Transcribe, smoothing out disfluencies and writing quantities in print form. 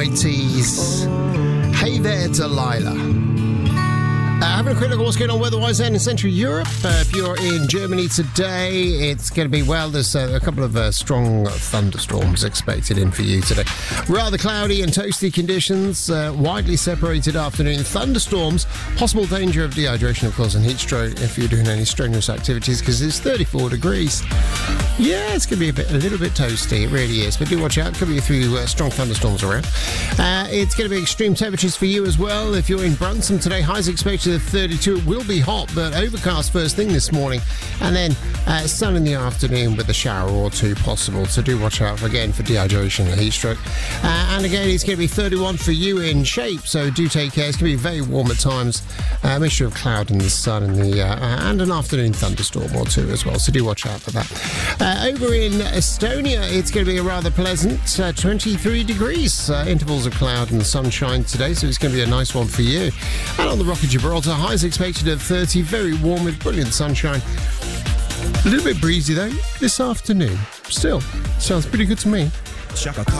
90s. Hey there, Delilah. Having a quick look at what's going on weather-wise then in Central Europe. If you're in Germany today, it's going to be, well, there's a couple of strong thunderstorms expected in for you today. Rather cloudy and toasty conditions, widely separated afternoon. Thunderstorms, possible danger of dehydration, of course, and heat stroke if you're doing any strenuous activities because it's 34 degrees. Yeah, it's going to be a little bit toasty, it really is. But do watch out, could be a few strong thunderstorms around. It's going to be extreme temperatures for you as well. If you're in Brunson today, highs expected of 32. It will be hot, but overcast first thing this morning. And then sun in the afternoon with a shower or two possible. So do watch out, again, for dehydration and heat stroke. And again, it's going to be 31 for you in Shape, so do take care. It's going to be very warm at times. A mixture of cloud and the sun and an afternoon thunderstorm or two as well. So do watch out for that. Over in Estonia, it's going to be a rather pleasant 23 degrees. Intervals of cloud and sunshine today, so it's going to be a nice one for you. And on the Rock of Gibraltar, highs expected of 30, very warm with brilliant sunshine. A little bit breezy though this afternoon. Still, sounds pretty good to me. Chaka